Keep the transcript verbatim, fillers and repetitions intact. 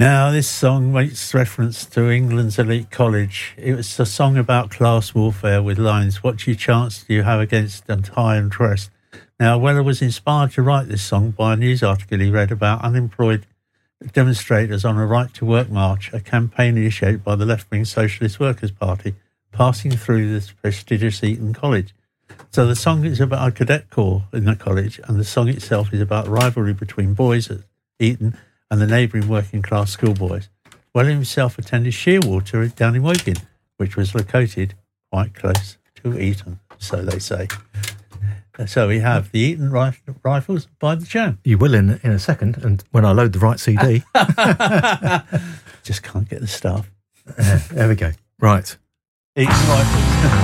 Now, this song makes reference to England's elite college. It was a song about class warfare with lines, "What you chance do you have against and high and dressed?" Now, Weller was inspired to write this song by a news article he read about unemployed demonstrators on a right-to-work march, a campaign initiated by the left-wing Socialist Workers' Party, passing through this prestigious Eton College. So the song is about a cadet corps in the college, and the song itself is about rivalry between boys at Eton and the neighbouring working-class schoolboys. Weller himself attended Shearwater down in Woking, which was located quite close to Eton, so they say. So we have the Eton rif- Rifles by the Jam. You will in in a second, and when I load the right C D. Just can't get the stuff. Uh, there we go. Right. Eton Rifles.